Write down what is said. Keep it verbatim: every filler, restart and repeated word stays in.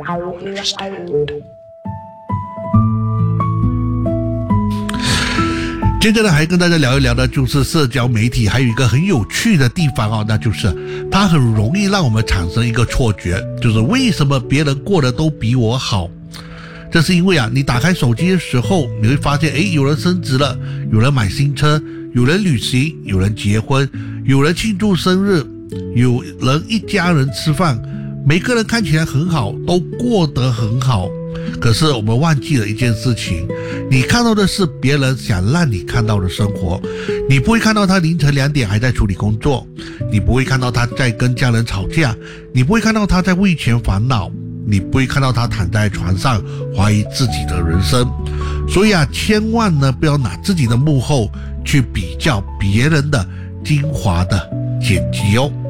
understand. 接着呢，还跟大家聊一聊的就是社交媒体还有一个很有趣的地方哦，那就是它很容易让我们产生一个错觉，就是为什么别人过得都比我好。这是因为啊，你打开手机的时候，你会发现，诶，有人升职了，有人买新车，有人旅行，有人结婚，有人庆祝生日，有人一家人吃饭，每个人看起来很好，都过得很好。可是我们忘记了一件事情，你看到的是别人想让你看到的生活，你不会看到他凌晨两点还在处理工作，你不会看到他在跟家人吵架，你不会看到他在为钱烦恼，你不会看到他躺在床上怀疑自己的人生。所以啊，千万呢不要拿自己的幕后去比较别人的精华的剪辑哦。